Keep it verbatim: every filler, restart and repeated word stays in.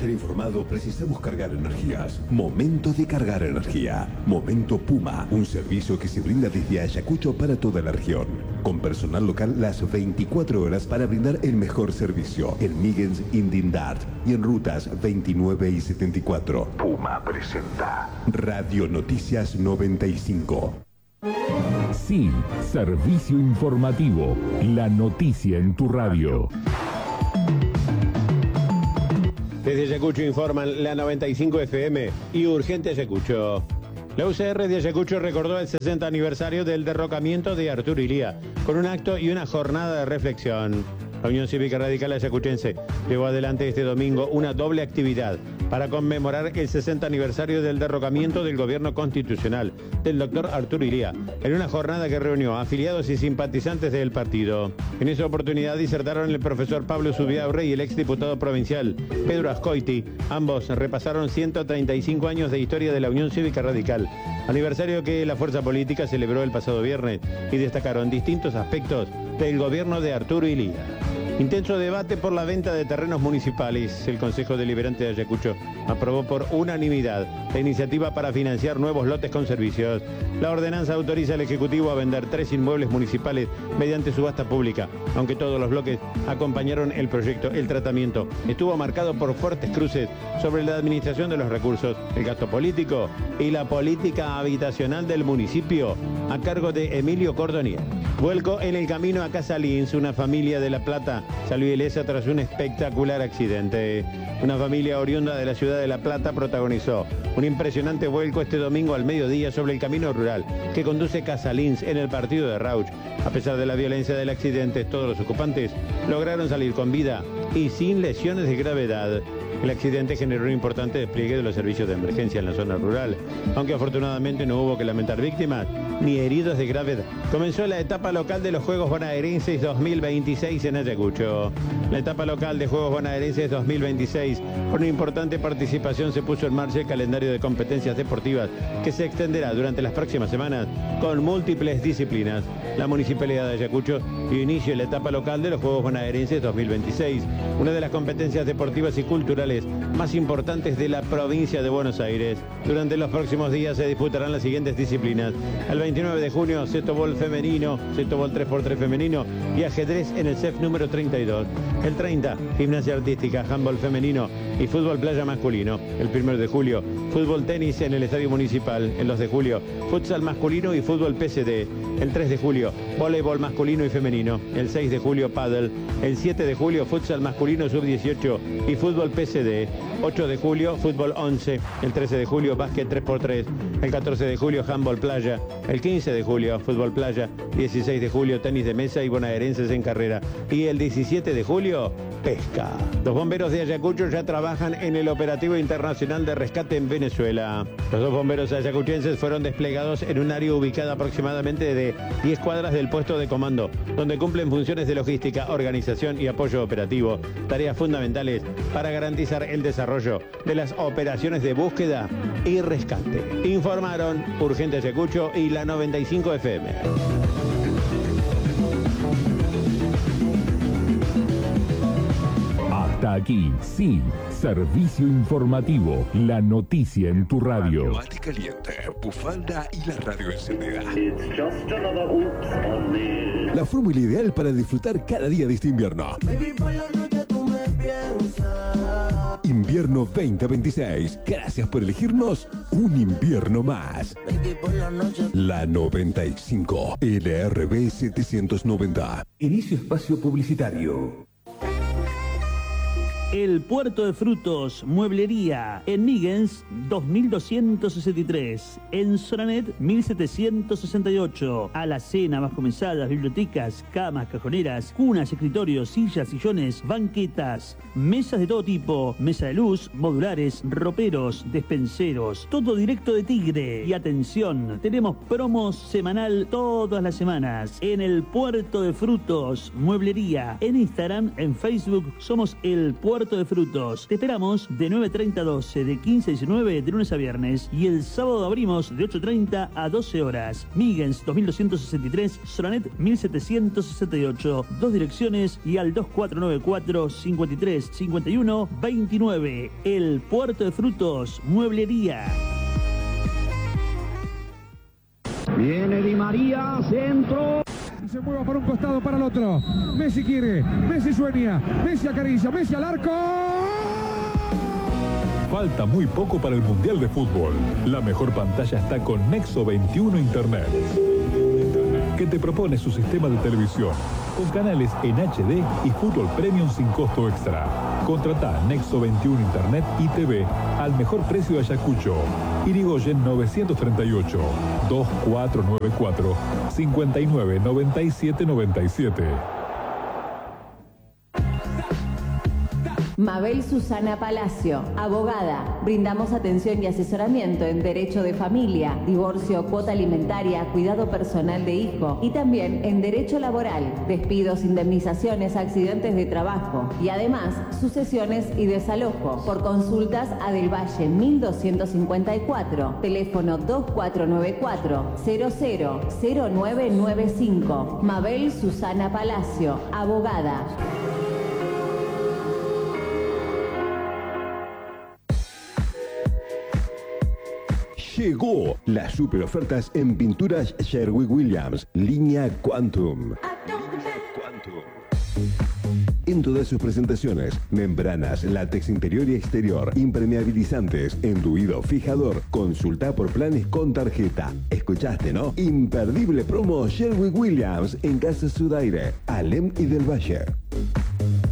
viajero informado, precisamos cargar energías. Momento de cargar energía. Momento Puma, un servicio que se brinda desde Ayacucho para toda la región. Con personal local las veinticuatro horas para brindar el mejor servicio. En Migens, Indindart y en rutas veintinueve y setenta y cuatro. Puma presenta Radio Noticias noventa y cinco. Sí, servicio informativo. La noticia en tu radio. Desde Ayacucho informan la noventa y cinco F M y Urgente Ayacucho. La U C R de Ayacucho recordó el sesenta aniversario del derrocamiento de Arturo Illia, con un acto y una jornada de reflexión. La Unión Cívica Radical Ayacuchense llevó adelante este domingo una doble actividad para conmemorar el sesenta aniversario del derrocamiento del gobierno constitucional del doctor Arturo Illia, en una jornada que reunió a afiliados y simpatizantes del partido. En esa oportunidad disertaron el profesor Pablo Zubiaurre y el exdiputado provincial Pedro Ascoiti. Ambos repasaron ciento treinta y cinco años de historia de la Unión Cívica Radical, aniversario que la fuerza política celebró el pasado viernes, y destacaron distintos aspectos del gobierno de Arturo Illia. Intenso debate por la venta de terrenos municipales. El Consejo Deliberante de Ayacucho aprobó por unanimidad la iniciativa para financiar nuevos lotes con servicios. La ordenanza autoriza al Ejecutivo a vender tres inmuebles municipales mediante subasta pública, aunque todos los bloques acompañaron el proyecto. El tratamiento estuvo marcado por fuertes cruces sobre la administración de los recursos, el gasto político y la política habitacional del municipio, a cargo de Emilio Cordonier. Vuelco en el camino a Casa Lins. Una familia de La Plata salió ilesa tras un espectacular accidente. Una familia oriunda de la ciudad de La Plata protagonizó un impresionante vuelco este domingo al mediodía sobre el camino rural que conduce Casa Lins en el partido de Rauch. A pesar de la violencia del accidente, todos los ocupantes lograron salir con vida y sin lesiones de gravedad. El accidente generó un importante despliegue de los servicios de emergencia en la zona rural, aunque afortunadamente no hubo que lamentar víctimas ni heridos de gravedad. Comenzó la etapa local de los Juegos Bonaerenses dos mil veintiséis en Ayacucho. La etapa local de Juegos Bonaerenses dos mil veintiséis, con una importante participación, se puso en marcha el calendario de competencias deportivas que se extenderá durante las próximas semanas con múltiples disciplinas. La Municipalidad de Ayacucho dio inicio a la etapa local de los Juegos Bonaerenses dos mil veintiséis, una de las competencias deportivas y culturales más importantes de la provincia de Buenos Aires. Durante los próximos días se disputarán las siguientes disciplinas: el veintinueve de junio, cetobol femenino, cetobol tres por tres femenino y ajedrez en el C E F número treinta y dos. El treinta, gimnasia artística, handball femenino y fútbol playa masculino. El primero de julio, fútbol tenis en el Estadio Municipal. El dos de julio, futsal masculino y fútbol P C D. El tres de julio, voleibol masculino y femenino. El seis de julio, pádel. El siete de julio, futsal masculino sub dieciocho y fútbol P C D. ocho de julio, fútbol once. El trece de julio, básquet tres por tres. El catorce de julio, handball playa. El quince de julio, fútbol playa. dieciséis de julio, tenis de mesa y bonaerenses en carrera. Y el diecisiete de julio, pesca. Los bomberos de Ayacucho ya trabajan en el operativo internacional de rescate en Venezuela. Los dos bomberos ayacuchenses fueron desplegados en un área ubicada aproximadamente de diez cuadras del puesto de comando, donde cumplen funciones de logística, organización y apoyo operativo, tareas fundamentales para garantizar el desarrollo de las operaciones de búsqueda y rescate. Informaron Urgente Ayacucho y la noventa y cinco F M. Hasta aquí, sí, servicio informativo, la noticia en tu radio. Mate caliente, bufanda y la radio encendida. La fórmula ideal para disfrutar cada día de este invierno. Invierno veinte veintiséis. Gracias por elegirnos un invierno más. La noventa y cinco, L R B setecientos noventa. Inicio espacio publicitario. El Puerto de Frutos, Mueblería, en Migens dos mil doscientos sesenta y tres, en Soranet mil setecientos sesenta y ocho, alacena, más comenzadas, bibliotecas, camas, cajoneras, cunas, escritorios, sillas, sillones, banquetas, mesas de todo tipo, mesa de luz, modulares, roperos, despenseros, todo directo de Tigre. Y atención, tenemos promos semanal todas las semanas en el Puerto de Frutos, Mueblería, en Instagram, en Facebook, somos el Puerto Puerto de Frutos. Te esperamos de nueve treinta a doce, de quince a diecinueve, de lunes a viernes. Y el sábado abrimos de ocho treinta a doce horas. Migens dos mil doscientos sesenta y tres, Soranet mil setecientos sesenta y ocho. Dos direcciones y al dos cuatro nueve cuatro, cincuenta y tres, cincuenta y uno, veintinueve. El Puerto de Frutos, Mueblería. Viene Di María, centro. Se mueva por un costado, para el otro. Messi quiere, Messi sueña, Messi acaricia, Messi al arco. Falta muy poco para el Mundial de Fútbol. La mejor pantalla está con Nexo veintiuno Internet, que te propone su sistema de televisión con canales en H D y fútbol premium sin costo extra. Contratá Nexo veintiuno Internet y T V al mejor precio de Ayacucho. Irigoyen novecientos treinta y ocho, dos cuatro nueve cuatro, cinco nueve nueve siete nueve siete. Mabel Susana Palacio, abogada. Brindamos atención y asesoramiento en derecho de familia, divorcio, cuota alimentaria, cuidado personal de hijo y también en derecho laboral, despidos, indemnizaciones, accidentes de trabajo y además sucesiones y desalojo. Por consultas a Del Valle mil doscientos cincuenta y cuatro, teléfono dos cuatro nueve cuatro, cero cero cero nueve nueve cinco. Mabel Susana Palacio, abogada. Llegó las super ofertas en pinturas Sherwin Williams, línea Quantum. Quantum. En todas sus presentaciones, membranas, látex interior y exterior, impermeabilizantes, enduido, fijador. Consulta por planes con tarjeta. ¿Escuchaste, no? Imperdible promo Sherwin Williams en Casa Sudaire, Alem y Del Valle.